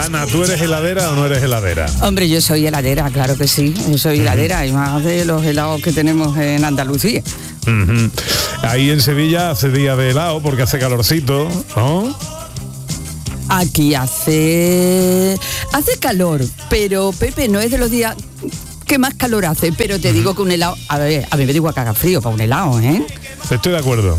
Ana, ¿tú eres heladera o no eres heladera? Hombre, yo soy heladera, claro que sí. Yo soy heladera, y más de los helados que tenemos en Andalucía. Ahí en Sevilla hace día de helado porque hace calorcito, ¿no? Aquí hace calor, pero Pepe, no es de los días que más calor hace, pero te digo que un helado, a ver, a mí me digo a cagar frío para un helado, ¿eh? Estoy de acuerdo.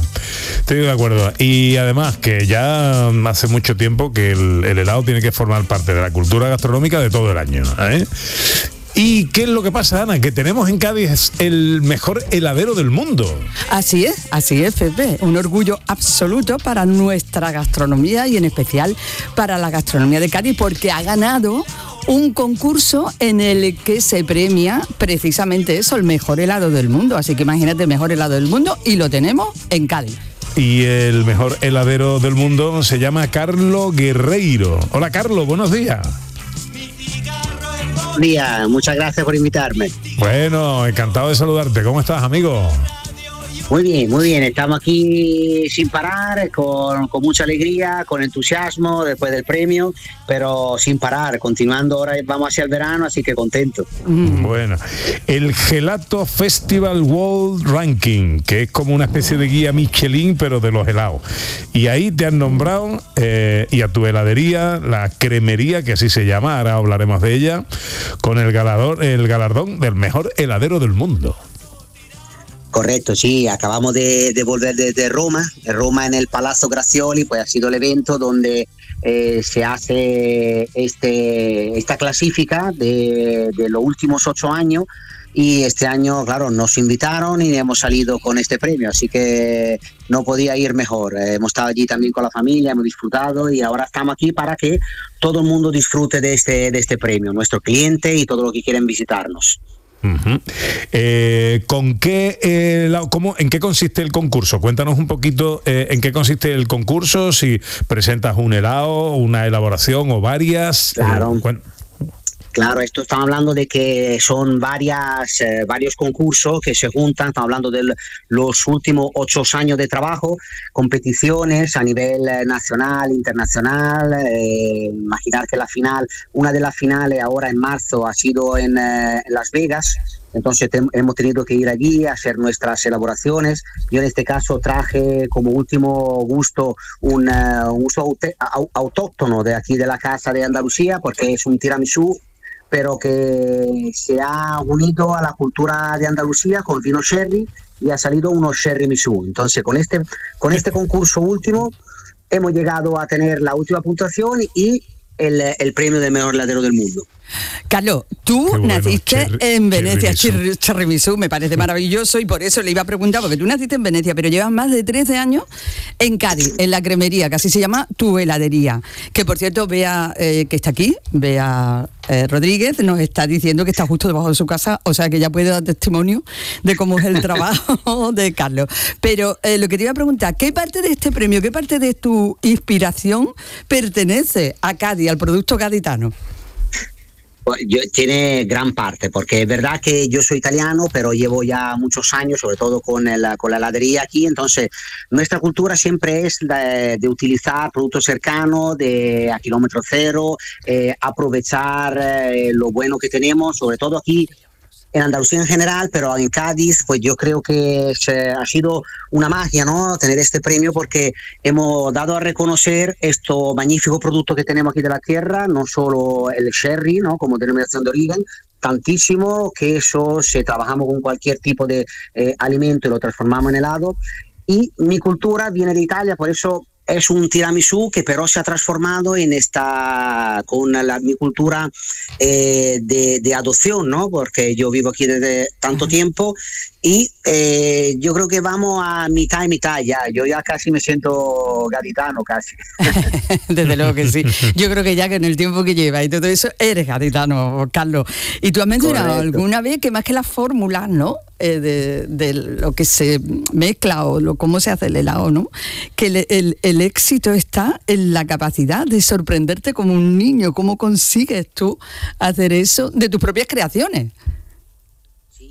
Y además que ya hace mucho tiempo que el helado tiene que formar parte de la cultura gastronómica de todo el año, ¿eh? ¿Y qué es lo que pasa, Ana? Que tenemos en Cádiz el mejor heladero del mundo. Así es, Pepe. Un orgullo absoluto para nuestra gastronomía y en especial para la gastronomía de Cádiz, porque ha ganado un concurso en el que se premia precisamente eso, el mejor helado del mundo. Así que imagínate, el mejor helado del mundo, y lo tenemos en Cádiz. Y el mejor heladero del mundo se llama Carlos Guerreiro. Hola, Carlos, buenos días. Buenos días, muchas gracias por invitarme. Bueno, encantado de saludarte. ¿Cómo estás, amigo? Muy bien. Estamos aquí sin parar, con mucha alegría, con entusiasmo después del premio, pero sin parar, continuando. Ahora vamos hacia el verano, así que contento. Bueno, el Gelato Festival World Ranking, que es como una especie de guía Michelin, pero de los helados. Y ahí te han nombrado, y a tu heladería, la Cremería, que así se llama, ahora hablaremos de ella, con el galardón del mejor heladero del mundo. Correcto, sí, acabamos de volver de Roma en el Palazzo Grazioli, pues ha sido el evento donde se hace esta clasifica de los últimos 8 años, y este año, claro, nos invitaron y hemos salido con este premio, así que no podía ir mejor. Hemos estado allí también con la familia, hemos disfrutado, y ahora estamos aquí para que todo el mundo disfrute de este premio, nuestro cliente y todo lo que quieren visitarnos. ¿En qué consiste el concurso? Cuéntanos un poquito en qué consiste el concurso, si presentas un helado, una elaboración o varias. Claro, esto estamos hablando de que son varios concursos que se juntan. Estamos hablando de los últimos 8 años de trabajo, competiciones a nivel nacional, internacional. Imaginar que una de las finales ahora en marzo ha sido en Las Vegas. Entonces hemos tenido que ir allí a hacer nuestras elaboraciones. Yo en este caso traje como último gusto un gusto autóctono de aquí de la Casa de Andalucía, porque es un tiramisú, pero que se ha unido a la cultura de Andalucía con vino sherry, y ha salido unos sherry misú. Entonces con este concurso último hemos llegado a tener la última puntuación y el premio de mejor heladero del mundo. Carlos, tú naciste en Venecia, Tiramisú, me parece maravilloso, y por eso le iba a preguntar, porque tú naciste en Venecia, pero llevas más de 13 años en Cádiz, en la Cremería, que así se llama tu heladería. Que por cierto, Bea, que está aquí, Bea Rodríguez, nos está diciendo que está justo debajo de su casa, o sea que ya puede dar testimonio de cómo es el trabajo de Carlos. Pero lo que te iba a preguntar, ¿qué parte de este premio, qué parte de tu inspiración pertenece a Cádiz, al producto gaditano? Tiene gran parte, porque es verdad que yo soy italiano, pero llevo ya muchos años, sobre todo con la heladería aquí. Entonces nuestra cultura siempre es de utilizar productos cercanos, a kilómetro cero, aprovechar lo bueno que tenemos, sobre todo aquí en Andalucía en general, pero en Cádiz, pues yo creo que ha sido una magia, ¿no?, tener este premio, porque hemos dado a reconocer estos magníficos productos que tenemos aquí de la tierra, no solo el sherry, ¿no?, como denominación de origen, tantísimo quesos, trabajamos con cualquier tipo de alimento y lo transformamos en helado. Y mi cultura viene de Italia, por eso es un tiramisú que pero se ha transformado en mi cultura de adopción, ¿no? Porque yo vivo aquí desde tanto tiempo, y yo creo que vamos a mitad y mitad ya. Yo ya casi me siento gaditano, casi. Desde luego que sí. Yo creo que ya que en el tiempo que llevas y todo eso, eres gaditano, Carlos. Y tú has mencionado alguna vez que más que las fórmulas, ¿no?, de lo que se mezcla o cómo se hace el helado, ¿no?, que el éxito está en la capacidad de sorprenderte como un niño. ¿Cómo consigues tú hacer eso de tus propias creaciones?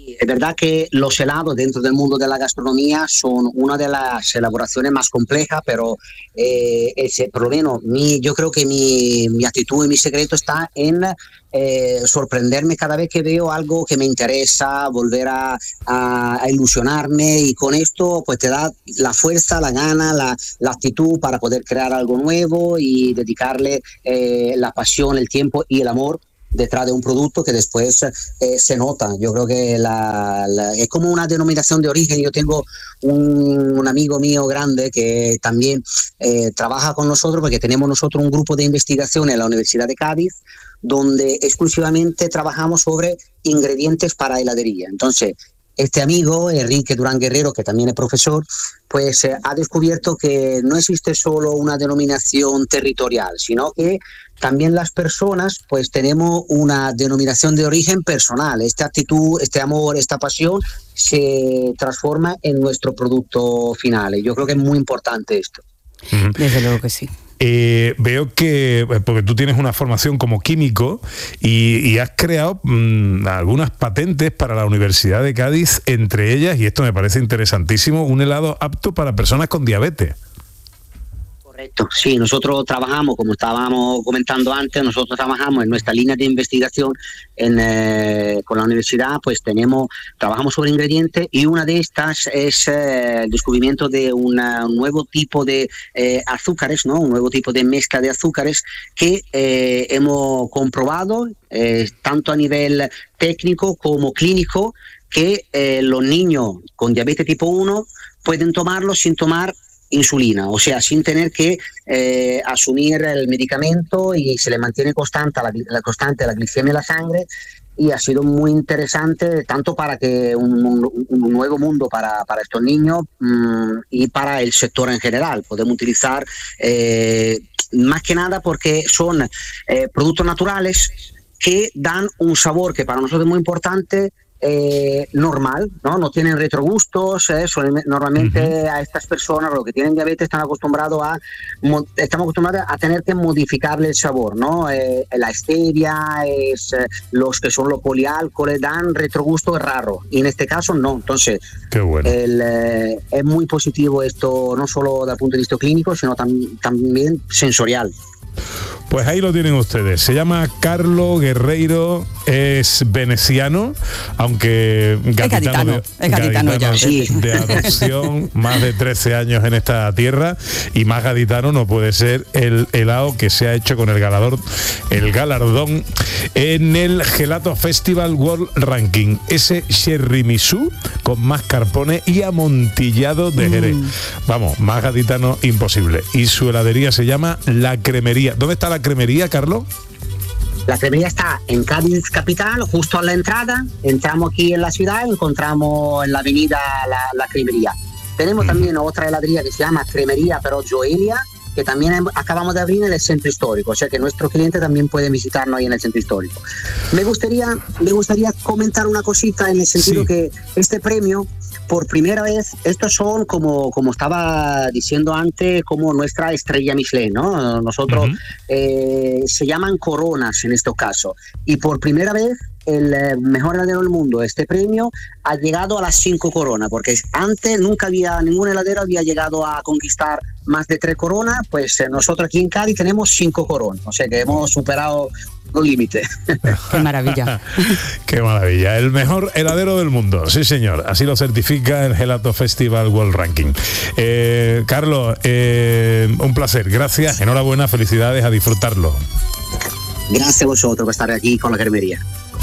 Es verdad que los helados dentro del mundo de la gastronomía son una de las elaboraciones más complejas, pero por lo menos yo creo que mi actitud y mi secreto está en sorprenderme cada vez que veo algo que me interesa, volver a ilusionarme, y con esto pues te da la fuerza, la gana, la actitud para poder crear algo nuevo y dedicarle la pasión, el tiempo y el amor detrás de un producto que después se nota. Yo creo que es como una denominación de origen. Yo tengo un amigo mío grande que también trabaja con nosotros, porque tenemos nosotros un grupo de investigación en la Universidad de Cádiz donde exclusivamente trabajamos sobre ingredientes para heladería. Entonces, este amigo, Enrique Durán Guerrero, que también es profesor, pues ha descubierto que no existe solo una denominación territorial, sino que también las personas pues tenemos una denominación de origen personal. Esta actitud, este amor, esta pasión se transforma en nuestro producto final. Y yo creo que es muy importante esto. Desde luego que sí. Veo que, porque tú tienes una formación como químico y has creado algunas patentes para la Universidad de Cádiz, entre ellas, y esto me parece interesantísimo, un helado apto para personas con diabetes. Correcto, sí, nosotros trabajamos, como estábamos comentando antes, nosotros trabajamos en nuestra línea de investigación con la universidad, pues trabajamos sobre ingredientes, y una de estas es el descubrimiento de un nuevo tipo de azúcares, ¿no? Un nuevo tipo de mezcla de azúcares que hemos comprobado tanto a nivel técnico como clínico, que los niños con diabetes tipo 1 pueden tomarlo sin tomar insulina, o sea, sin tener que asumir el medicamento, y se le mantiene constante la glicemia en la sangre. Y ha sido muy interesante, tanto para que un nuevo mundo para estos niños y para el sector en general. Podemos utilizar más que nada porque son productos naturales que dan un sabor que para nosotros es muy importante, normal, no tienen retrogustos. Normalmente a estas personas, los que tienen diabetes, estamos acostumbrados a tener que modificarle el sabor, ¿no? La stevia, los que son los poliálcoles, dan retrogusto raro, y en este caso no. Entonces, qué bueno. Es muy positivo esto, no solo desde el punto de vista clínico, sino también sensorial. Pues ahí lo tienen ustedes. Se llama Carlo Guerreiro, es veneciano, aunque gaditano ya, sí, de adopción, más de 13 años en esta tierra, y más gaditano no puede ser el helado que se ha hecho con el galardón en el Gelato Festival World Ranking, ese tiramisú con mascarpone y amontillado de Jerez. Vamos, más gaditano imposible. Y su heladería se llama La Cremería. ¿Dónde está la cremería, Carlos? La cremería está en Cádiz capital, justo a la entrada. Entramos aquí en la ciudad, encontramos en la avenida la cremería. Tenemos también otra heladería que se llama Cremería pero Joelia, que también acabamos de abrir en el centro histórico, o sea que nuestros clientes también pueden visitarnos ahí en el centro histórico. Me gustaría comentar una cosita, en el sentido que este premio, por primera vez, estos son como estaba diciendo antes, como nuestra estrella Michelin, ¿no? Nosotros se llaman coronas en este caso, y por primera vez el mejor heladero del mundo, este premio ha llegado a las 5 coronas, porque antes nunca ningún heladero había llegado a conquistar más de 3 coronas. Pues nosotros aquí en Cádiz tenemos 5 coronas, o sea que hemos superado los límites. Qué maravilla. Qué maravilla, el mejor heladero del mundo, sí señor, así lo certifica el Gelato Festival World Ranking. Carlos, un placer, gracias, enhorabuena, felicidades, a disfrutarlo. Gracias a vosotros por estar aquí con la cremería.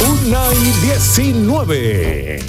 1:19.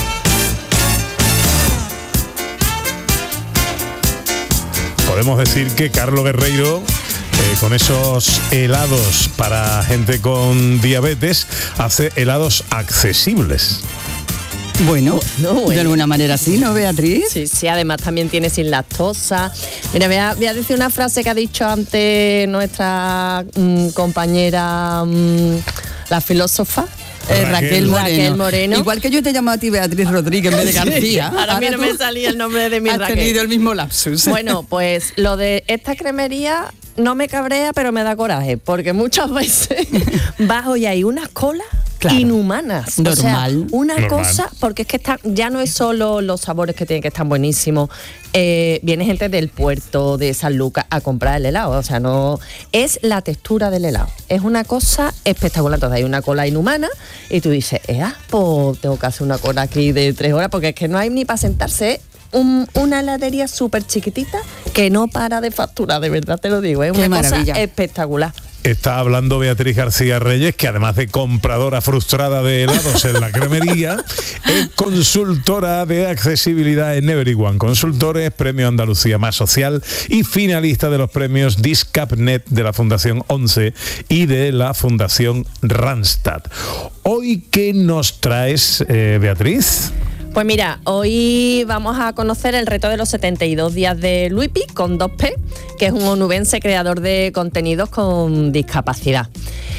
Podemos decir que Carlos Guerreiro, con esos helados para gente con diabetes, hace helados accesibles. Bueno, de alguna manera sí, ¿no, Beatriz? Sí, además también tiene sin lactosa. Mira, voy a decir una frase que ha dicho antes nuestra compañera, la filósofa. Raquel Moreno. Igual que yo te llamo a ti Beatriz Rodríguez en vez de García. Ahora a mí no me salía el nombre de mi Raquel. Has tenido el mismo lapsus. Bueno, pues lo de esta cremería no me cabrea, pero me da coraje, porque muchas veces bajo y hay unas colas. inhumanas. Normal. O sea, una cosa, porque es que ya no es solo los sabores que tienen que estar buenísimos. Viene gente del puerto de San Lucas a comprar el helado, o sea, no es la textura del helado, es una cosa espectacular. Entonces hay una cola inhumana y tú dices, pues tengo que hacer una cola aquí de 3 horas porque es que no hay ni para sentarse. Una heladería súper chiquitita que no para de facturar, de verdad te lo digo, es una cosa espectacular. Está hablando Beatriz García Reyes, que además de compradora frustrada de helados en la cremería, es consultora de accesibilidad en Everyone Consultores, Premio Andalucía Más Social y finalista de los premios Discapnet de la Fundación 11 y de la Fundación Randstad. ¿Hoy qué nos traes, Beatriz? Pues mira, hoy vamos a conocer el reto de los 72 días de Luipi con 2P, que es un onubense creador de contenidos con discapacidad.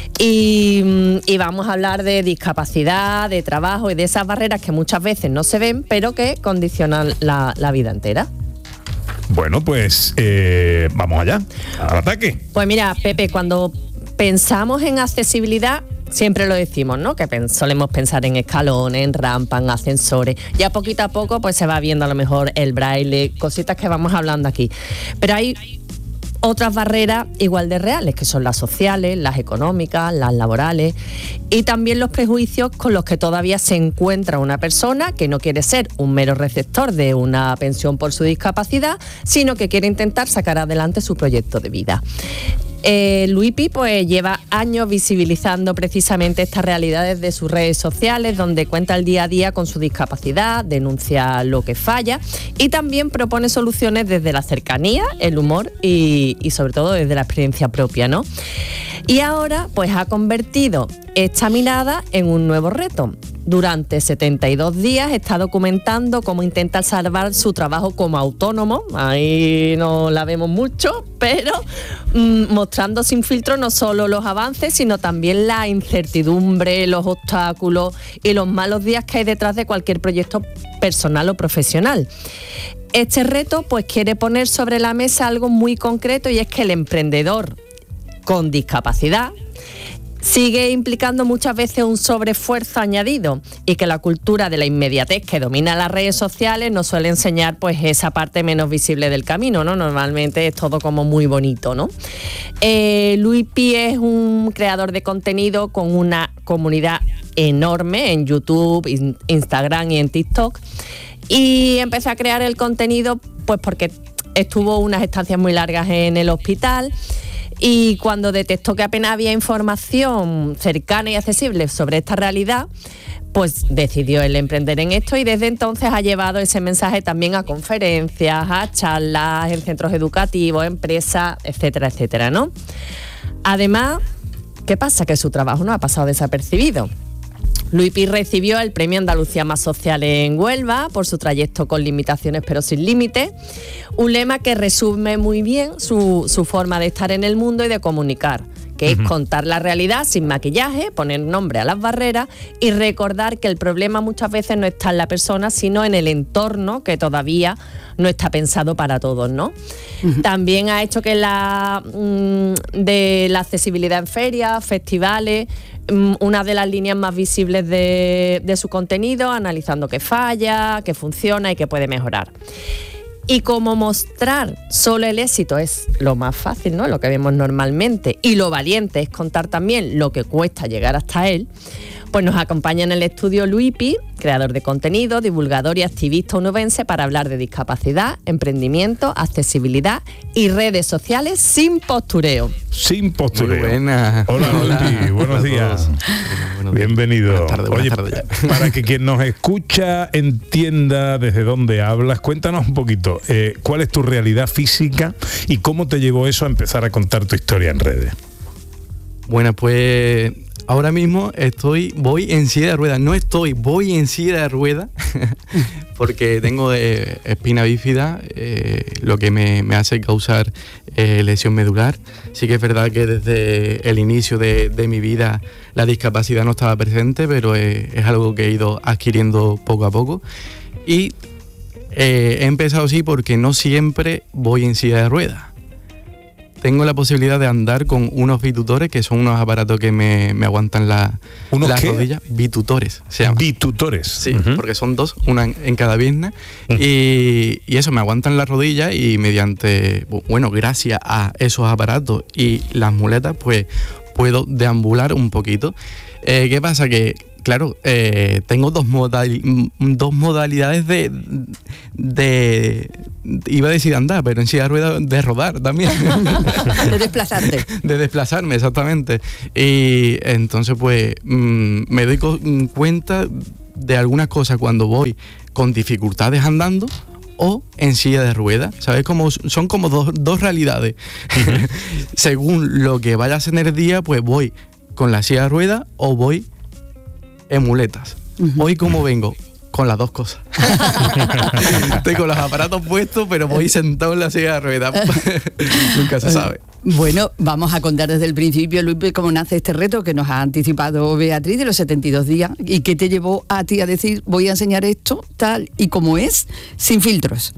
Y vamos a hablar de discapacidad, de trabajo y de esas barreras que muchas veces no se ven, pero que condicionan la vida entera. Bueno, pues vamos allá, al ataque. Pues mira, Pepe, cuando pensamos en accesibilidad, siempre lo decimos, ¿no? Que solemos pensar en escalones, en rampas, en ascensores. Ya poquito a poco pues se va viendo a lo mejor el braille, cositas que vamos hablando aquí. Pero hay otras barreras igual de reales, que son las sociales, las económicas, las laborales y también los prejuicios con los que todavía se encuentra una persona que no quiere ser un mero receptor de una pensión por su discapacidad, sino que quiere intentar sacar adelante su proyecto de vida. Luipi pues lleva años visibilizando precisamente estas realidades de sus redes sociales, donde cuenta el día a día con su discapacidad, denuncia lo que falla y también propone soluciones desde la cercanía, el humor y sobre todo desde la experiencia propia, ¿no? Y ahora pues ha convertido esta mirada en un nuevo reto. Durante 72 días está documentando cómo intenta salvar su trabajo como autónomo. Ahí no la vemos mucho, pero mostrando sin filtro no solo los avances, sino también la incertidumbre, los obstáculos y los malos días que hay detrás de cualquier proyecto personal o profesional. Este reto pues quiere poner sobre la mesa algo muy concreto, y es que el emprendedor con discapacidad sigue implicando muchas veces un sobreesfuerzo añadido, y que la cultura de la inmediatez que domina las redes sociales nos suele enseñar pues esa parte menos visible del camino, ¿no? Normalmente es todo como muy bonito, ¿no? Luipi es un creador de contenido con una comunidad enorme en YouTube, Instagram y en TikTok, y empecé a crear el contenido pues porque estuvo unas estancias muy largas en el hospital. Y cuando detectó que apenas había información cercana y accesible sobre esta realidad, pues decidió él emprender en esto, y desde entonces ha llevado ese mensaje también a conferencias, a charlas, en centros educativos, empresas, etcétera, etcétera, ¿no? Además, ¿qué pasa? Que su trabajo no ha pasado desapercibido. Luipi recibió el Premio Andalucía Más Social en Huelva por su trayecto con limitaciones pero sin límites, un lema que resume muy bien su forma de estar en el mundo y de comunicar, que es contar la realidad sin maquillaje, poner nombre a las barreras y recordar que el problema muchas veces no está en la persona, sino en el entorno, que todavía no está pensado para todos, ¿no? También ha hecho que de la accesibilidad en ferias, festivales, una de las líneas más visibles de su contenido, analizando qué falla, qué funciona y qué puede mejorar. Y como mostrar solo el éxito es lo más fácil, ¿no? Lo que vemos normalmente, y lo valiente es contar también lo que cuesta llegar hasta él, pues nos acompaña en el estudio Luipi, creador de contenido, divulgador y activista onubense, para hablar de discapacidad, emprendimiento, accesibilidad y redes sociales sin postureo. Sin postureo. Muy buena. Hola, Luipi, buenos días. Bienvenido. Buenas tardes. Para que quien nos escucha entienda desde dónde hablas, cuéntanos un poquito, ¿cuál es tu realidad física y cómo te llevó eso a empezar a contar tu historia en redes? Bueno, pues ahora mismo voy en silla de ruedas. Voy en silla de ruedas porque tengo espina bífida, lo que me hace causar lesión medular. Sí que es verdad que desde el inicio de mi vida la discapacidad no estaba presente, pero es algo que he ido adquiriendo poco a poco. Y he empezado así porque no siempre voy en silla de ruedas. tengo la posibilidad de andar con unos bitutores, que son unos aparatos que me aguantan las rodillas. Bitutores se llaman. Bitutores. Sí, porque son dos, una en cada pierna. Y eso, me aguantan las rodillas y mediante, bueno, gracias a esos aparatos y las muletas, pues puedo deambular un poquito. ¿Qué pasa? Que, claro, tengo dos modalidades de iba a decir andar, pero en silla de ruedas de rodar también. De desplazarte. De desplazarme, exactamente. Y entonces, pues, me doy cuenta de algunas cosas cuando voy con dificultades andando o en silla de ruedas, ¿sabes? Son como dos realidades. Según lo que vaya a hacer el día, pues voy con la silla de ruedas o voy en muletas. Hoy, ¿cómo vengo? Con las dos cosas. Estoy con los aparatos puestos, pero voy sentado en la silla de ruedas. Nunca se sabe. Bueno, vamos a contar desde el principio, Luis, cómo nace este reto que nos ha anticipado Beatriz de los 72 días y qué te llevó a ti a decir voy a enseñar esto tal y como es, sin filtros.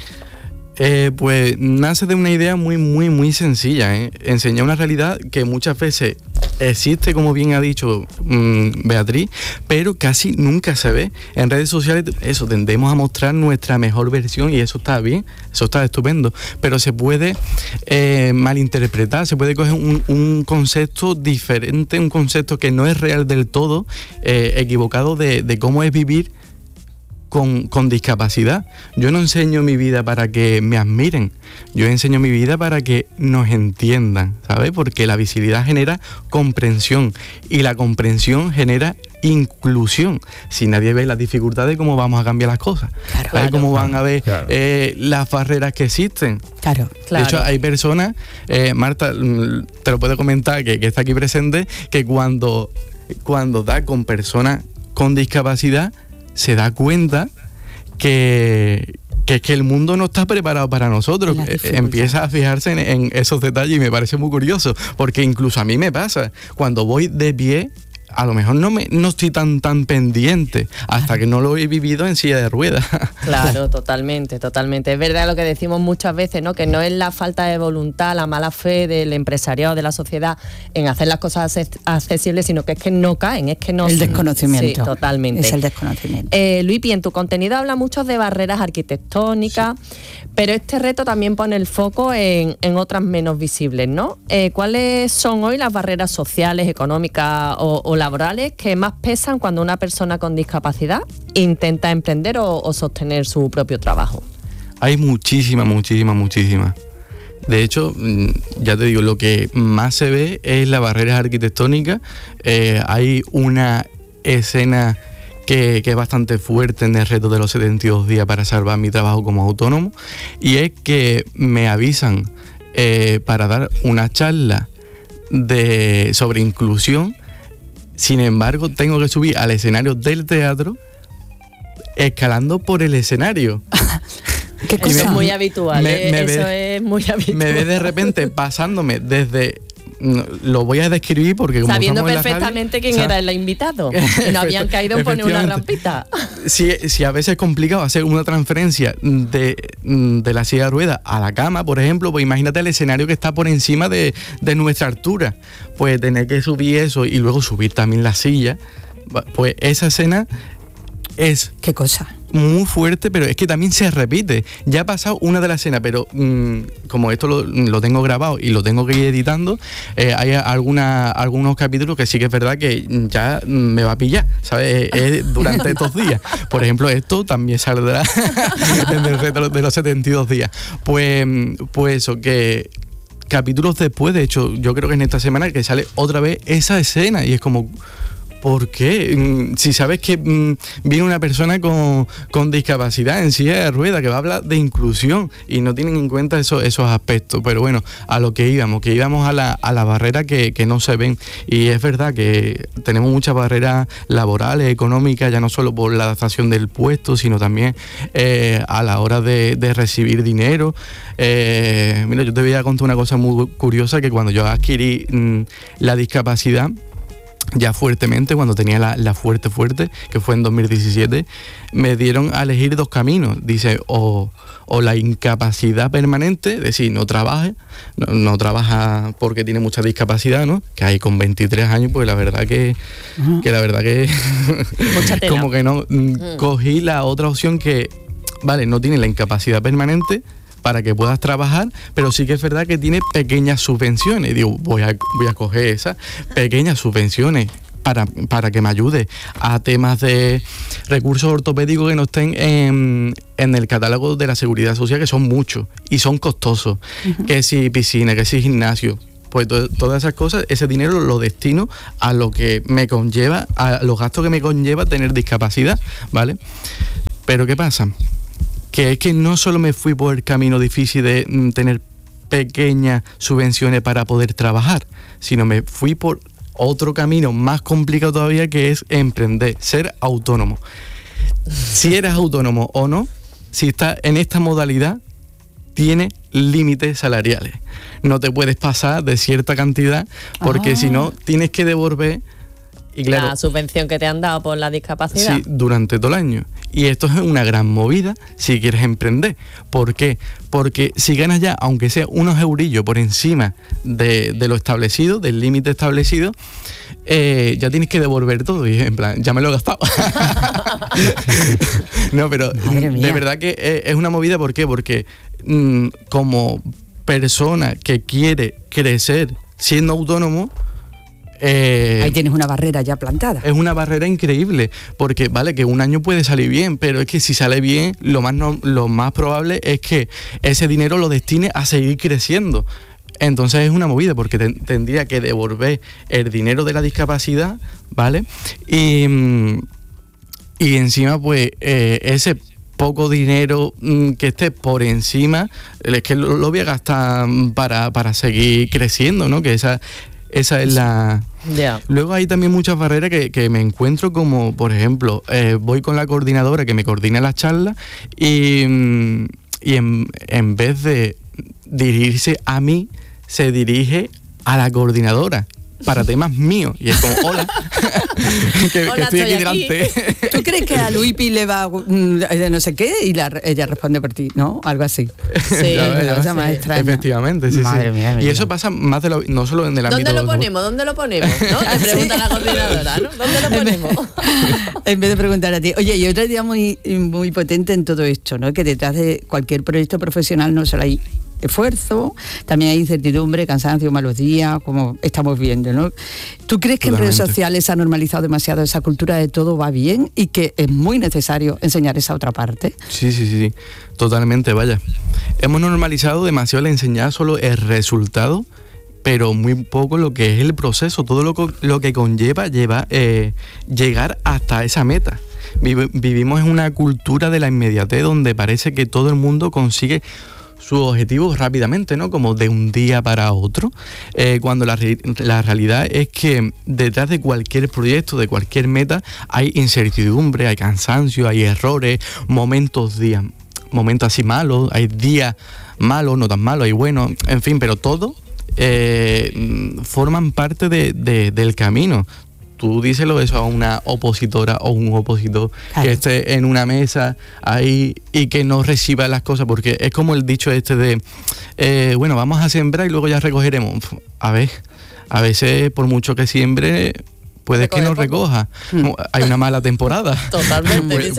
Pues nace de una idea muy sencilla, enseñar una realidad que muchas veces existe, como bien ha dicho Beatriz, pero casi nunca se ve. En redes sociales eso, tendemos a mostrar nuestra mejor versión y eso está bien, eso está estupendo, pero se puede malinterpretar, se puede coger un concepto diferente, un concepto que no es real del todo, equivocado de cómo es vivir con discapacidad. Yo no enseño mi vida para que me admiren, yo enseño mi vida para que nos entiendan, ¿sabes? Porque la visibilidad genera comprensión y la comprensión genera inclusión. Si nadie ve las dificultades, ¿cómo vamos a cambiar las cosas? Claro, ¿cómo van a ver las barreras que existen? Claro. De hecho, hay personas, Marta, te lo puedo comentar, que está aquí presente, que cuando da con personas con discapacidad, se da cuenta que el mundo no está preparado para nosotros. Empieza a fijarse en esos detalles y me parece muy curioso, porque incluso a mí me pasa, cuando voy de pie, a lo mejor no estoy tan pendiente hasta que no lo he vivido en silla de ruedas. Claro, totalmente. Es verdad lo que decimos muchas veces, ¿no? Que no es la falta de voluntad, la mala fe del empresariado, de la sociedad en hacer las cosas accesibles, sino que es que no caen, es que no... El desconocimiento. Sí, totalmente. Es el desconocimiento. Luipi, en tu contenido habla mucho de barreras arquitectónicas, pero este reto también pone el foco en otras menos visibles, ¿no? ¿Cuáles son hoy las barreras sociales, económicas o laborales que más pesan cuando una persona con discapacidad intenta emprender o sostener su propio trabajo? Hay muchísimas. De hecho, ya te digo, lo que más se ve es las barreras arquitectónicas. Hay una escena que es bastante fuerte en el reto de los 72 días para salvar mi trabajo como autónomo, y es que me avisan para dar una charla sobre inclusión. Sin embargo, tengo que subir al escenario del teatro escalando por el escenario. ¿Qué cosa? Eso es muy habitual. Es muy habitual. Me ve de repente pasándome desde... Lo voy a describir porque como sabiendo perfectamente quién era el invitado. No habían caído en poner una rampita. Si a veces es complicado hacer una transferencia de la silla de ruedas a la cama, por ejemplo, pues imagínate el escenario que está por encima de nuestra altura. Pues tener que subir eso y luego subir también la silla. Pues esa escena es... ¿Qué cosa? Muy fuerte, pero es que también se repite. Ya ha pasado una de las escenas, pero como esto lo tengo grabado y lo tengo que ir editando, hay algunos capítulos que sí que es verdad que ya me va a pillar, ¿sabes? Durante estos días. Por ejemplo, esto también saldrá en el reto de los 72 días. Pues eso, que capítulos después, de hecho, yo creo que en esta semana que sale otra vez esa escena y es como... ¿Por qué? Si sabes que viene una persona con discapacidad en silla de ruedas que va a hablar de inclusión y no tienen en cuenta esos aspectos. Pero bueno, a lo que íbamos a la barrera que no se ven. Y es verdad que tenemos muchas barreras laborales, económicas, ya no solo por la adaptación del puesto, sino también a la hora de recibir dinero. Mira, yo te voy a contar una cosa muy curiosa, que cuando yo adquirí la discapacidad, ya fuertemente, cuando tenía la fuerte, que fue en 2017, me dieron a elegir 2 caminos. Dice, o la incapacidad permanente, es decir, no trabaja porque tiene mucha discapacidad, ¿no? Que hay con 23 años, pues la verdad que mucha tela. Como que no, cogí la otra opción que, vale, no tiene la incapacidad permanente para que puedas trabajar, pero sí que es verdad que tiene pequeñas subvenciones. Digo, voy a coger esas pequeñas subvenciones para que me ayude a temas de recursos ortopédicos que no estén en el catálogo de la Seguridad Social, que son muchos y son costosos. Que si piscina, que si gimnasio, pues todas esas cosas, ese dinero lo destino a lo que me conlleva, a los gastos que me conlleva tener discapacidad, ¿vale? Pero ¿qué pasa? Que es que no solo me fui por el camino difícil de tener pequeñas subvenciones para poder trabajar, sino me fui por otro camino más complicado todavía, que es emprender, ser autónomo. Si eres autónomo o no, si estás en esta modalidad, tiene límites salariales. No te puedes pasar de cierta cantidad, porque si no, tienes que devolver. Y claro, la subvención que te han dado por la discapacidad. Sí, durante todo el año. Y esto es una gran movida si quieres emprender. ¿Por qué? Porque si ganas ya, aunque sea unos eurillos por encima de lo establecido, del límite establecido, ya tienes que devolver todo. Y en plan, ya me lo he gastado. No, pero de verdad que es una movida. ¿Por qué? Porque como persona que quiere crecer siendo autónomo, ahí tienes una barrera ya plantada. Es una barrera increíble, porque vale que un año puede salir bien, pero es que si sale bien, lo más probable es que ese dinero lo destine a seguir creciendo. Entonces es una movida, porque tendría que devolver el dinero de la discapacidad, ¿vale? Y encima, pues, ese poco dinero que esté por encima, es que lo voy a gastar para seguir creciendo, ¿no? Que esa es la... Yeah. Luego hay también muchas barreras que me encuentro, como por ejemplo, voy con la coordinadora que me coordina las charlas y en vez de dirigirse a mí, se dirige a la coordinadora para temas míos. Y es como, hola, que estoy aquí delante. ¿Tú crees que a Luipi le va no sé qué y ella responde por ti, ¿no? Algo así. Sí, ya, más extraña. Efectivamente, sí. Madre mía, y eso pasa más no solo en el ámbito... ¿Dónde lo ponemos? ¿No? Te pregunta la coordinadora, ¿no? ¿Dónde lo ponemos? En vez de preguntar a ti. Oye, y otra idea muy potente en todo esto, ¿no? Que detrás de cualquier proyecto profesional no solo hay esfuerzo, también hay incertidumbre, cansancio, malos días, como estamos viendo, ¿no? ¿Tú crees que en redes sociales se ha normalizado demasiado esa cultura de todo va bien y que es muy necesario enseñar esa otra parte? Sí, totalmente, vaya. Hemos normalizado demasiado el enseñar solo el resultado, pero muy poco lo que es el proceso, todo lo que conlleva llegar hasta esa meta. Vivimos en una cultura de la inmediatez donde parece que todo el mundo consigue sus objetivos rápidamente, ¿no? Como de un día para otro, cuando la realidad es que detrás de cualquier proyecto, de cualquier meta, hay incertidumbre, hay cansancio, hay errores, momentos así malos, hay días malos, no tan malos, hay buenos, en fin, pero todo forman parte del camino. Tú díselo eso a una opositora o un opositor, claro, que esté en una mesa ahí y que no reciba las cosas, porque es como el dicho este de, bueno, vamos a sembrar y luego ya recogeremos. A veces por mucho que siembre, puede que no recoja. Hay una mala temporada. Totalmente,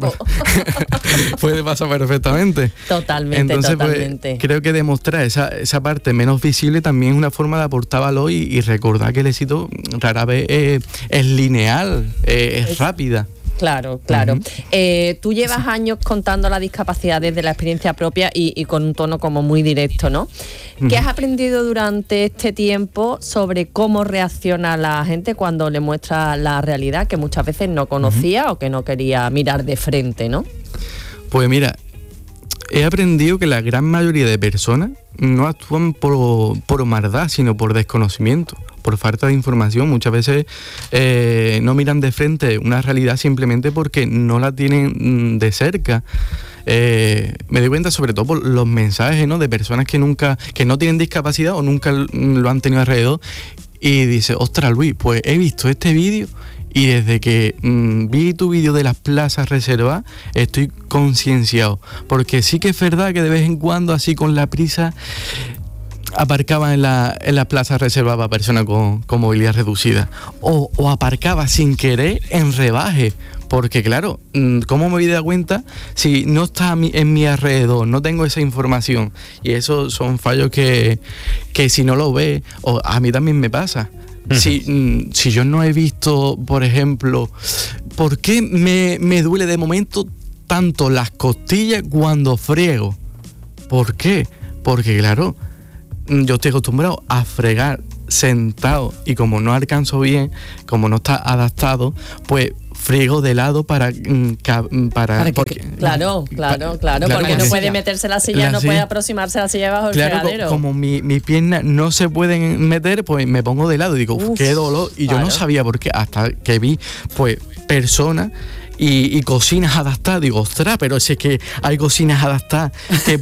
puede pasar perfectamente. Totalmente, entonces, totalmente. Pues, creo que demostrar esa parte menos visible también es una forma de aportar valor y recordar que el éxito rara vez es lineal, es rápida. Claro. Tú llevas años contando la discapacidad desde la experiencia propia y con un tono como muy directo, ¿no? ¿Qué has aprendido durante este tiempo sobre cómo reacciona la gente cuando le muestra la realidad que muchas veces no conocía o que no quería mirar de frente, ¿no? Pues mira, he aprendido que la gran mayoría de personas no actúan por maldad, sino por desconocimiento, por falta de información. Muchas veces no miran de frente una realidad simplemente porque no la tienen de cerca. Me doy cuenta sobre todo por los mensajes, ¿no?, de personas que no tienen discapacidad o nunca lo han tenido alrededor y dice, ostras Luis, pues he visto este vídeo y desde que vi tu vídeo de las plazas reservadas estoy concienciado, porque sí que es verdad que de vez en cuando así con la prisa aparcaba en la plaza reservada para personas con movilidad reducida o aparcaba sin querer en rebaje, porque claro, ¿cómo me voy a dar cuenta si no está en mi alrededor, no tengo esa información? Y esos son fallos que si no lo ves, o a mí también me pasa. Si yo no he visto, por ejemplo, ¿por qué me duele de momento tanto las costillas cuando friego? ¿Por qué? Porque claro, yo estoy acostumbrado a fregar sentado y como no alcanzo bien, como no está adaptado, pues friego de lado para porque, claro, porque no puede meterse la silla, no puede aproximarse a la silla bajo el fregadero. Como mis piernas no se pueden meter, pues me pongo de lado y digo, qué dolor. Y yo no sabía por qué, hasta que vi pues personas y cocinas adaptadas. Digo, ostras, pero si es que hay cocinas adaptadas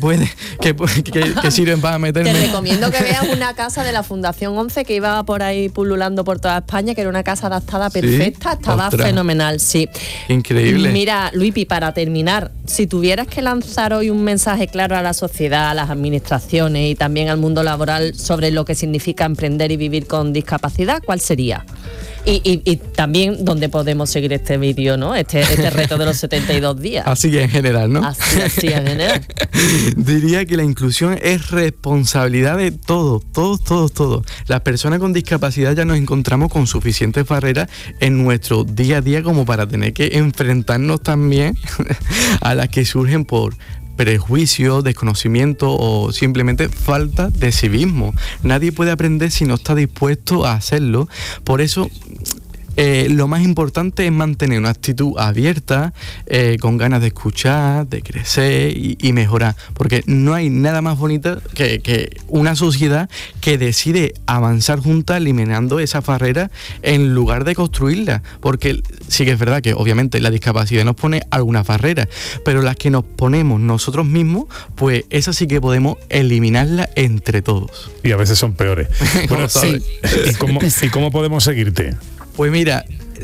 que sirven para meterme. Te recomiendo que veas una casa de la Fundación 11 que iba por ahí pululando por toda España, que era una casa adaptada perfecta, estaba fenomenal, sí. Increíble. Mira, Luipi, para terminar, si tuvieras que lanzar hoy un mensaje claro a la sociedad, a las administraciones y también al mundo laboral sobre lo que significa emprender y vivir con discapacidad, ¿cuál sería? Y también dónde podemos seguir este vídeo, ¿no? Este reto de los 72 días. Así en general, ¿no? Así en general. Diría que la inclusión es responsabilidad de todos. Las personas con discapacidad ya nos encontramos con suficientes barreras en nuestro día a día como para tener que enfrentarnos también a las que surgen por prejuicio, desconocimiento o simplemente falta de civismo. Nadie puede aprender si no está dispuesto a hacerlo. Por eso lo más importante es mantener una actitud abierta, con ganas de escuchar, de crecer y mejorar, porque no hay nada más bonito que una sociedad que decide avanzar juntas eliminando esas barreras en lugar de construirlas, porque sí que es verdad que obviamente la discapacidad nos pone algunas barreras, pero las que nos ponemos nosotros mismos, pues esas sí que podemos eliminarlas entre todos. Y a veces son peores. Bueno, sí. ¿Y cómo podemos seguirte? Pues mira,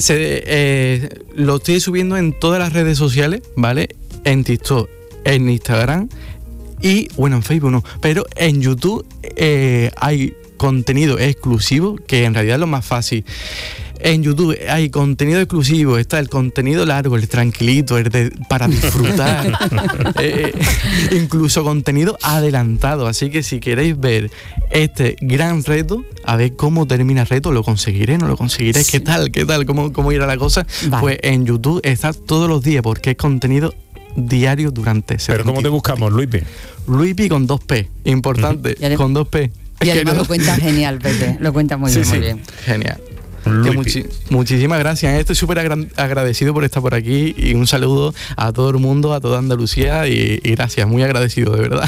lo estoy subiendo en todas las redes sociales, ¿vale? En TikTok, en Instagram y, bueno, en Facebook no. Pero en YouTube hay contenido exclusivo, que en realidad es lo más fácil. En YouTube hay contenido exclusivo, está el contenido largo, el tranquilito, para disfrutar, incluso contenido adelantado. Así que si queréis ver este gran reto, a ver cómo termina el reto, ¿lo conseguiré? ¿No lo conseguiré? Sí. ¿Qué tal? ¿Cómo irá la cosa? Vale. Pues en YouTube está todos los días porque es contenido diario durante 70. ¿Pero cómo te buscamos, Luipi? Luipi con 2 P, importante, con 2 P. Y además lo cuenta genial, Pepe, lo cuenta muy bien. Genial. Muchísimas gracias. Estoy súper agradecido por estar por aquí y un saludo a todo el mundo, a toda Andalucía y gracias, muy agradecido, de verdad.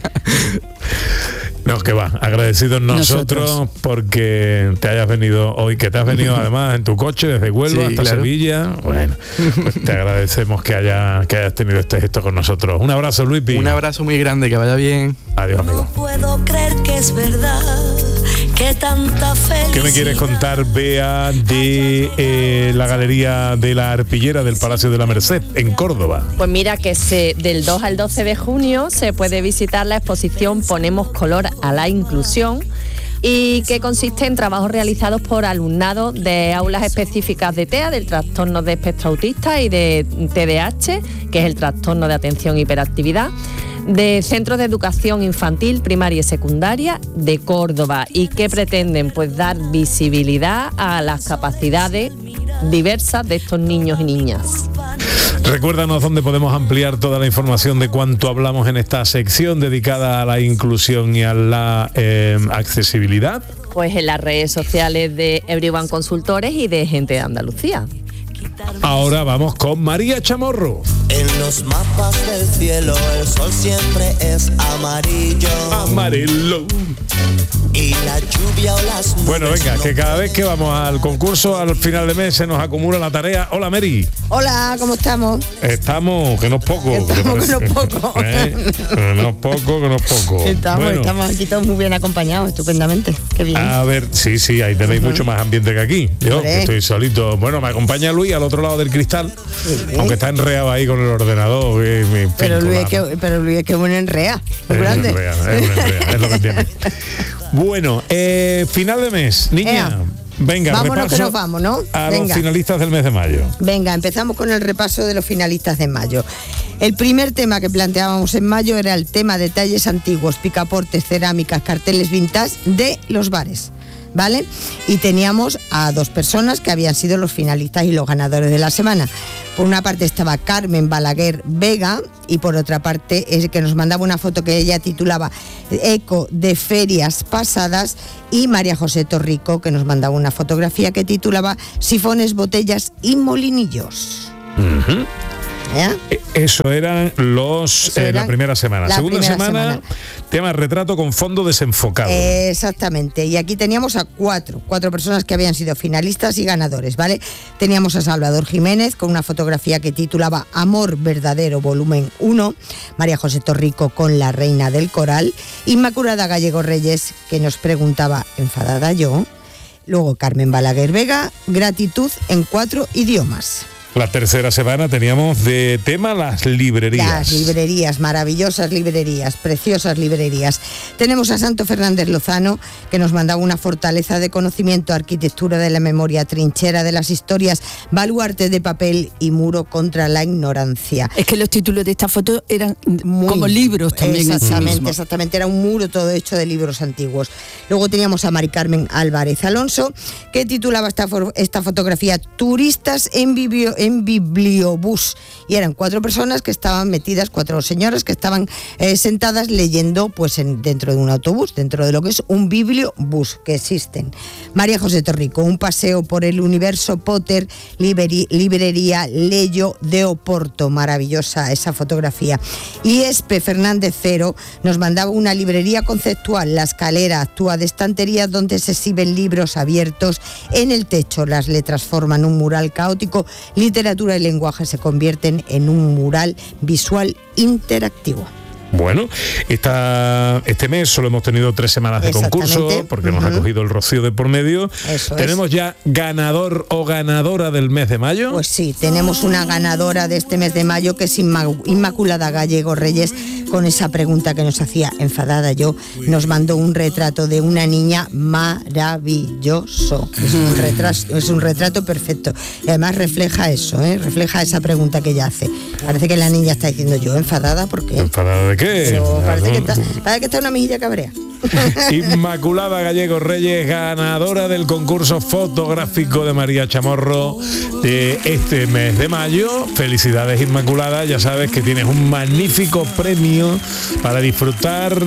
No, que va, agradecidos nosotros porque te hayas venido hoy, que te has venido además en tu coche desde Huelva hasta Sevilla. Bueno, pues te agradecemos que hayas tenido este gesto con nosotros. Un abrazo, Luipi. Un abrazo muy grande, que vaya bien. Adiós, amigo. No puedo creer que es verdad. Que tanta felicidad. ¿Qué me quieres contar, Bea, de la Galería de la Arpillera del Palacio de la Merced en Córdoba? Pues mira que del 2 al 12 de junio se puede visitar la exposición Ponemos color a la inclusión, y que consiste en trabajos realizados por alumnado de aulas específicas de TEA, del trastorno de espectro autista, y de TDAH, que es el trastorno de atención y hiperactividad, de centros de educación infantil, primaria y secundaria de Córdoba, y que pretenden pues dar visibilidad a las capacidades diversas de estos niños y niñas. Recuérdanos dónde podemos ampliar toda la información de cuánto hablamos en esta sección dedicada a la inclusión y a la accesibilidad. Pues en las redes sociales de Everyone Consultores y de Gente de Andalucía. Ahora vamos con María Chamorro. En los mapas del cielo el sol siempre es amarillo. Amarillo. Y la lluvia o las nubes. Bueno, venga, que cada vez que vamos al concurso al final de mes se nos acumula la tarea. Hola, Mary. Hola, ¿cómo estamos? Estamos, que no es poco. Estamos, que no es poco. No es poco, que no es poco. Estamos aquí todos muy bien acompañados, estupendamente. Qué bien. A ver, sí, ahí tenéis mucho más ambiente que aquí. Yo, que estoy solito. Bueno, me acompaña Luis al otro lado del cristal, aunque está enreado ahí con el ordenador. Pero Luis es que es un enrea. Muy grande. Es lo que tiene. Bueno, final de mes, niña. Venga, vámonos repaso que nos vamos, ¿no? A los finalistas del mes de mayo. Venga, empezamos con el repaso de los finalistas de mayo. El primer tema que planteábamos en mayo era el tema detalles antiguos, picaportes, cerámicas, carteles vintage de los bares, ¿vale? Y teníamos a 2 personas que habían sido los finalistas y los ganadores de la semana. Por una parte estaba Carmen Balaguer Vega y por otra parte es que nos mandaba una foto que ella titulaba Eco de ferias pasadas, y María José Torrico, que nos mandaba una fotografía que titulaba Sifones, botellas y molinillos. Uh-huh. Eso eran la primera semana. Segunda semana, tema retrato con fondo desenfocado. Exactamente. Y aquí teníamos a cuatro personas que habían sido finalistas y ganadores, ¿vale? Teníamos a Salvador Jiménez con una fotografía que titulaba Amor Verdadero, volumen 1. María José Torrico con La Reina del Coral. Inmaculada Gallego Reyes, que nos preguntaba Enfadada yo. Luego Carmen Balaguer Vega, Gratitud en 4 idiomas. La tercera semana teníamos de tema las librerías. Las librerías, maravillosas librerías, preciosas librerías. Tenemos a Santo Fernández Lozano, que nos mandaba una fortaleza de conocimiento, arquitectura de la memoria, trinchera de las historias, baluarte de papel y muro contra la ignorancia. Es que los títulos de esta foto eran como libros también. Exactamente, era un muro todo hecho de libros antiguos. Luego teníamos a Mari Carmen Álvarez Alonso, que titulaba esta fotografía Turistas en bibliobús, y eran 4 personas que estaban metidas, 4 señoras que estaban sentadas leyendo dentro de un autobús, dentro de lo que es un bibliobús, que existen. María José Torrico, un paseo por el universo Potter, librería Leyo de Oporto, maravillosa esa fotografía. Y Espe Fernández Cero nos mandaba una librería conceptual, La Escalera actúa de estantería donde se exhiben libros abiertos en el techo, las letras forman un mural caótico, literatura y lenguaje se convierten en un mural visual interactivo. Bueno, este mes solo hemos tenido 3 semanas de concurso, porque nos ha cogido el rocío de por medio. ¿Tenemos ya ganador o ganadora del mes de mayo? Pues sí, tenemos una ganadora de este mes de mayo, que es Inmaculada Gallego Reyes, con esa pregunta que nos hacía Enfadada yo. Nos mandó un retrato de una niña maravilloso. Es un retrato perfecto. Y además refleja eso, refleja esa pregunta que ella hace. Parece que la niña está diciendo yo, ¿enfadada? ¿Por qué? ¿Enfadada de qué? Pero parece que está una mejilla cabrea. Inmaculada Gallego Reyes, ganadora del concurso fotográfico de María Chamorro de este mes de mayo. Felicidades, Inmaculada, ya sabes que tienes un magnífico premio para disfrutar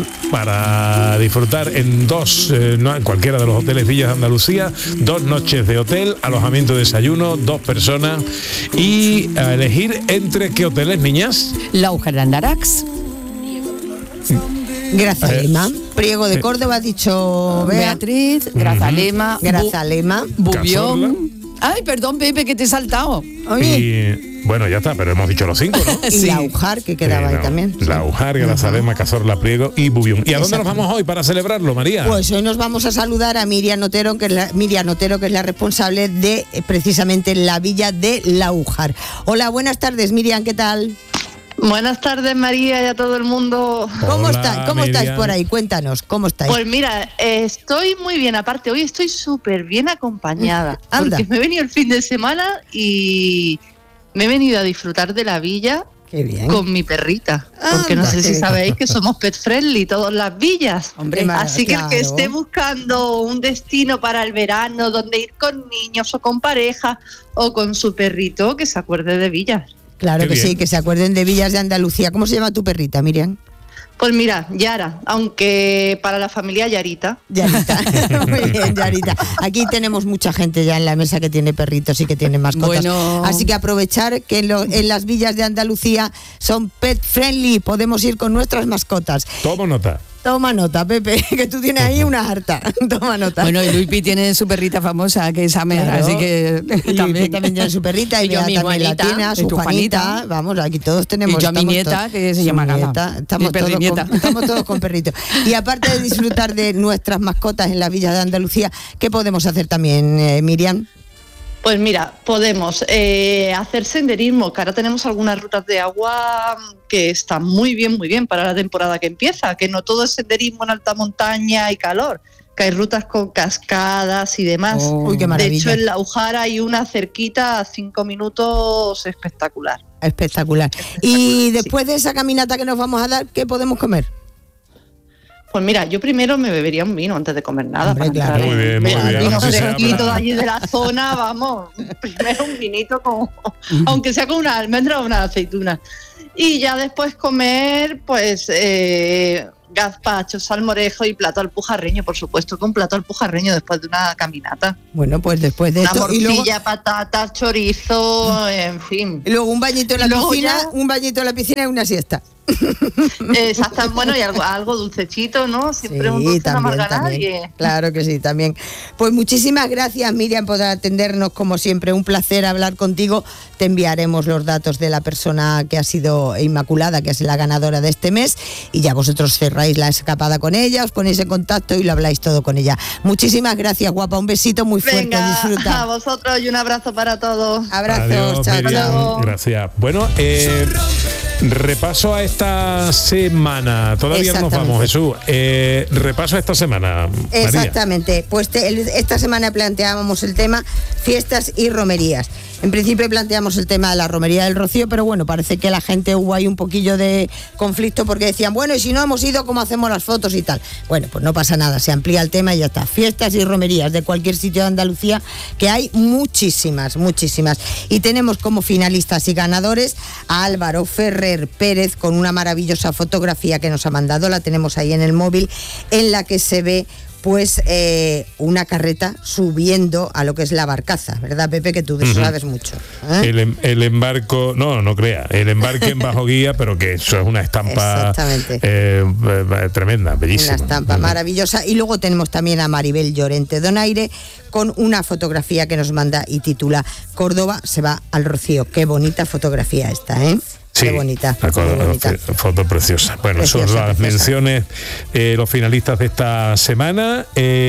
en en cualquiera de los hoteles Villas de Andalucía, 2 noches de hotel, alojamiento, desayuno, 2 personas, y a elegir entre ¿qué hoteles, niñas? Laujar de Andarax, Grazalema, Priego de Córdoba, ha dicho Beatriz, Grazalema, Bubión. Ay, perdón, Pepe, que te he saltado. Y bueno, ya está, pero hemos dicho los 5, ¿no? Y Laujar, que quedaba ahí también. Laujar, Grazalema, Cazorla, Priego y Bubión. ¿Y a dónde nos vamos hoy para celebrarlo, María? Pues hoy nos vamos a saludar a Miriam Otero, que es la responsable de precisamente la villa de Laujar. Hola, buenas tardes, Miriam, ¿qué tal? Buenas tardes, María, y a todo el mundo. ¿Cómo estáis por ahí? Cuéntanos, ¿cómo estáis? Pues mira, estoy muy bien. Aparte, hoy estoy súper bien acompañada. Anda. Porque me he venido el fin de semana y me he venido a disfrutar de la villa. Qué bien. Con mi perrita. Porque no sé si sabéis que somos pet friendly todas las villas. Hombre, así que claro. el que esté buscando un destino para el verano, donde ir con niños o con pareja o con su perrito, que se acuerde de villas. Claro que sí, que se acuerden de Villas de Andalucía. ¿Cómo se llama tu perrita, Miriam? Pues mira, Yara, aunque para la familia Yarita. Yarita, muy bien, Yarita. Aquí tenemos mucha gente ya en la mesa que tiene perritos y que tiene mascotas. Bueno. Así que aprovechar que en las villas de Andalucía son pet friendly, podemos ir con nuestras mascotas. Tomo nota. Toma nota, Pepe, que tú tienes ahí una harta. Toma nota. Bueno, y Luispi tiene su perrita famosa, que es Amer, Claro. así que Y también tiene su perrita, y yo Bea mi también la Juanita, tiene, y su tu Juanita. Juanita. Vamos, aquí todos tenemos. Y yo a mi estamos nieta, todos- que se su llama Gala. nieta, estamos Mi perrinieta. todos con perritos. Y aparte de disfrutar de nuestras mascotas en la villa de Andalucía, ¿qué podemos hacer también, Miriam? Pues mira, podemos hacer senderismo, que ahora tenemos algunas rutas de agua que están muy bien para la temporada que empieza, que no todo es senderismo en alta montaña y calor, que hay rutas con cascadas y demás. Uy, qué De maravilla. hecho, en La Ujara hay una cerquita a 5 minutos espectacular. Espectacular. Y después de esa caminata que nos vamos a dar, ¿qué podemos comer? Pues mira, yo primero me bebería un vino antes de comer nada. Hombre, para claro. entrar Muy bien, muy en- bien. vino Así se fresquito habla. de allí de la zona, vamos. Primero un vinito con, aunque sea con una almendra o una aceituna. Y ya después comer, pues, gazpacho, salmorejo y plato alpujarreño, por supuesto, con plato alpujarreño después de una caminata. Bueno, pues después de Una esto. Y morcilla, luego, patatas, chorizo, en fin. y luego un bañito en la Luego piscina, ya- un bañito en la piscina y una siesta. Exacto, bueno, y algo dulcechito, ¿no? Siempre un dulce no amarga a nadie. Claro que sí, también. Pues muchísimas gracias, Miriam, por atendernos como siempre. Un placer hablar contigo. Te enviaremos los datos de la persona que ha sido Inmaculada, que es la ganadora de este mes, y ya vosotros cerráis la escapada con ella, os ponéis en contacto y lo habláis todo con ella. Muchísimas gracias, guapa. Un besito muy fuerte. Venga, Disfruta. a vosotros y un abrazo para todos. Abrazos. Adiós, Chao, Miriam. chao. Gracias. Bueno, repaso a esta semana. Todavía no nos vamos, Jesús. Repaso a esta semana, María. Exactamente. Pues esta semana planteábamos el tema fiestas y romerías. En principio planteamos el tema de la romería del Rocío, pero bueno, parece que la gente hubo ahí un poquillo de conflicto porque decían, bueno, y si no hemos ido, ¿cómo hacemos las fotos y tal? Bueno, pues no pasa nada, se amplía el tema y ya está. Fiestas y romerías de cualquier sitio de Andalucía, que hay muchísimas. Y tenemos como finalistas y ganadores a Álvaro Ferrer Pérez con una maravillosa fotografía que nos ha mandado, la tenemos ahí en el móvil, en la que se ve pues una carreta subiendo a lo que es la barcaza, ¿verdad, Pepe? Que tú de eso sabes mucho. El embarco, no crea, el embarque en bajo guía, pero que eso es una estampa tremenda, bellísima. Una estampa maravillosa. Y luego tenemos también a Maribel Llorente Donaire con una fotografía que nos manda y titula Córdoba se va al Rocío. Qué bonita fotografía esta, ¿eh? Sí, qué bonita. Foto preciosa. Bueno, Preciosa, son las preciosa. menciones, los finalistas de esta semana,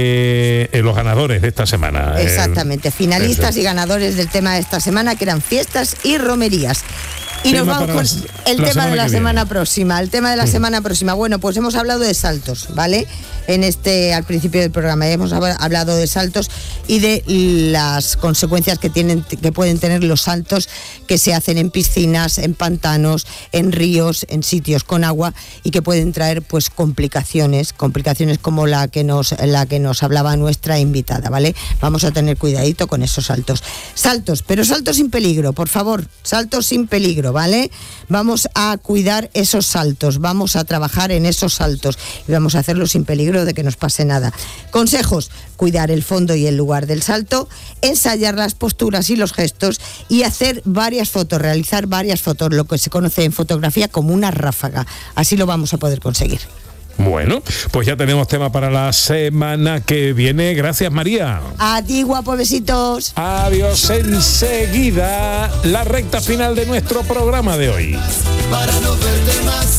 los ganadores de esta semana. Exactamente, finalistas y ganadores del tema de esta semana, que eran fiestas y romerías. Y Tema nos vamos para con el la tema de la semana que semana viene. próxima. El tema de la semana próxima. Bueno, pues hemos hablado de saltos, ¿vale? Al principio del programa hemos hablado de saltos y de las consecuencias que pueden tener los saltos que se hacen en piscinas, en pantanos, en ríos, en sitios con agua, y que pueden traer pues complicaciones como la que nos hablaba nuestra invitada, ¿vale? Vamos a tener cuidadito con esos saltos. Pero saltos sin peligro, por favor, saltos sin peligro, ¿vale? Vamos a cuidar esos saltos, vamos a trabajar en esos saltos y vamos a hacerlo sin peligro de que nos pase nada. Consejos: cuidar el fondo y el lugar del salto, ensayar las posturas y los gestos y hacer varias fotos, realizar varias fotos, lo que se conoce en fotografía como una ráfaga. Así lo vamos a poder conseguir. Bueno, pues ya tenemos tema para la semana que viene. Gracias, María. A ti, guapo, besitos. Adiós. Enseguida la recta final de nuestro programa de hoy. Para no verte más,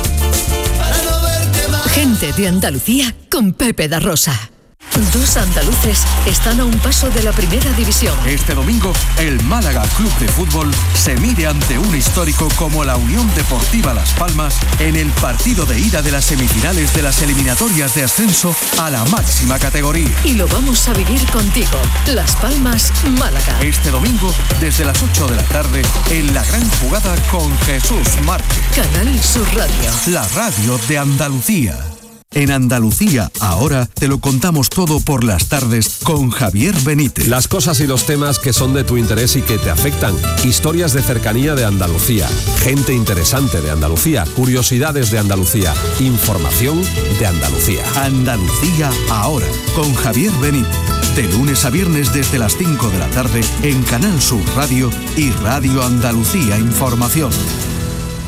para no verte más. Gente de Andalucía con Pepe da Rosa. Dos andaluces están a un paso de la primera división. Este domingo, el Málaga Club de Fútbol se mide ante un histórico como la Unión Deportiva Las Palmas en el partido de ida de las semifinales de las eliminatorias de ascenso a la máxima categoría. Y lo vamos a vivir contigo. Las Palmas, Málaga. Este domingo, desde las 8 de la tarde, en la gran jugada con Jesús Márquez. Canal Sur Radio. La radio de Andalucía. En Andalucía Ahora te lo contamos todo por las tardes con Javier Benítez. Las cosas y los temas que son de tu interés y que te afectan. Historias de cercanía de Andalucía. Gente interesante de Andalucía. Curiosidades de Andalucía. Información de Andalucía. Andalucía Ahora con Javier Benítez. De lunes a viernes desde las 5 de la tarde en Canal Sur Radio y Radio Andalucía Información.